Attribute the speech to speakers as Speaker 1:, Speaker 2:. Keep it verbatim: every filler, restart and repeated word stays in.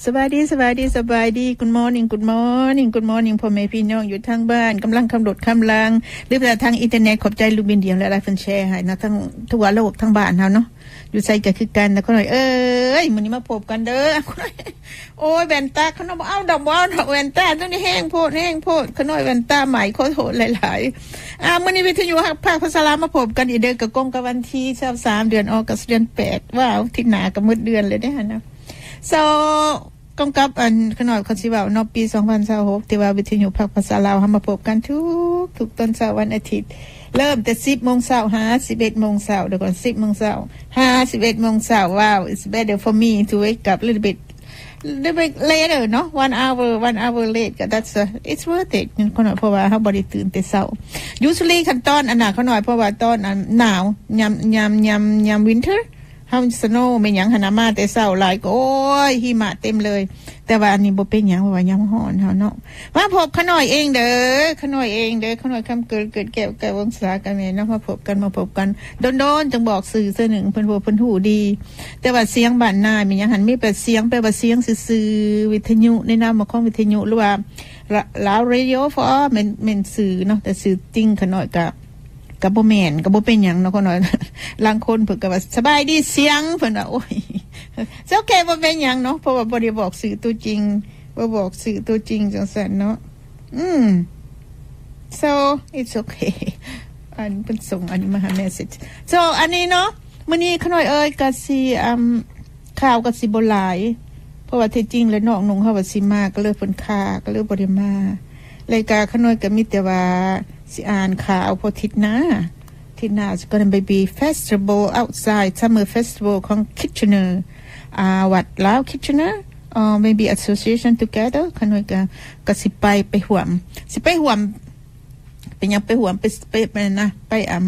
Speaker 1: สบายดีสบายดีสบายดี Good morning Good morning Good morning พ่อแม่พี่น้องอยู่ทางบ้านกำลังคำรถคำรางหรือทางอินเทอร์เน็ตขอบใจลูกบินเดียวและหลายคนแชร์ให้นะทั้งทั่วโลกทั้งบ้านเฮาเนาะอยู่ใส่ก็คือกันนะคนหน่อยเอ้ยมื้อนี้มาพบกันเด้อโอ้ยแว่นตาเขาเนาะบ่เอาดอกบ่เอาแว่นตาตัวนี้แห้งโพดแห้งโพดขน้อยแว่นตาใหม่ขอโทษหลายๆอ่ามื้อนี้วิทยุภาคภาษาลาวมาพบกันอีกเด้อกับกงกับวันที่ยี่สิบสามเดือนออกกับเดือนแปดว้าวที่หน้าก็หมดเดือนเลยเด้อหั่นนะ soกำกับอันขน้อยเขาสิเว้าเนาะปีสองพันยี่สิบหกที่ว่าวิทยุภาคภาษาลาวเฮามาพบกันทุกทุกตอนเช้าวันอาทิตย์เริ่มแต่ สิบโมงเช้าหา สิบเอ็ดโมงเช้าเดี๋ยวก่อน สิบโมงเช้าหา สิบเอ็ดโมงเช้าว้าว it's better for me to wake up a little bit little bit later เนาะ one hour one hour late ก็ that's uh, it's worth it ขน้อยเพราะว่าเฮาบ่ได้ตื่นแต่เช้า usually ขั้นตอนอันน่ะขน้อยเพราะว่าตอนอันหนาวยามยามยามยาม winterเฮาสโนว์แม่นหยังหั่นน่ะมาแต่เช้าหลายก็โอ้ยหิมะเต็มเลยแต่ว่าอันนี้บ่เป็นหยังเพราะว่ายามร้อนเฮาเนาะมาพบขน้อยเองเด้อขน้อยเองเด้อขน้อยคำเกิดเกิดแก้วแก้ววงศากันแม่เนาะมาพบกันมาพบกันโดนๆจังบอกสื่อซื่อหนึ่งเพิ่นบ่เพิ่นฮู้ดีแต่ว่าเสียงบ้านนาแม่นหยังหั่นมีแต่เสียงแปลว่าเสียงซื่อๆวิทยุในนามของวิทยุหรือว่าลาว radio for แม่นแม่นสื่อเนาะแต่สื่อจริงขน้อยก็ก็บ่แม่นก็บ่เป็นหยังเนาะขน้อยลางคนเพิ่นก็ว่าสบายดีเสียงเพิ่นว่าโอ้ยโอเคบ่เป็นหยังเนาะเพราะว่าบ่ได้บอกสื่อตัวจริงบ่บอกสื่อตัวจริงจังซั่นเนาะอืม so it's okay อันเป็นส่งอันนี้มาหา message so อันนี้เนาะมื้อนี้ขน้อยเอ้ยก็สิอืมข่าวก็สิบ่หลายเพราะว่าที่จริงแล้วน้องนุ่งเฮาว่าสิมาก็เลยเพิ่นค่าก็เลยบ่ได้มารายการขน้อยก็มีแต่ว่าสิอ่านข่าวพอทิศหน้าทิศหน้า is gonna be festival outside summer festival ของ Kitchener อ่าวัดลาว Kitchener or maybe association together ขน้อยก็ก็สิไปไปร่วมสิไปร่วมเป็นหยังไปร่วมไปไปนะไปอ่า